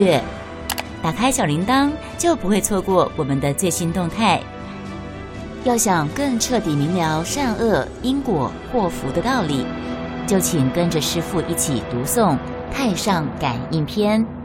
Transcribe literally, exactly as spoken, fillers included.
阅，打开小铃铛就不会错过我们的最新动态。要想更彻底明了善恶因果祸福的道理，就请跟着师父一起读诵《太上感应篇》。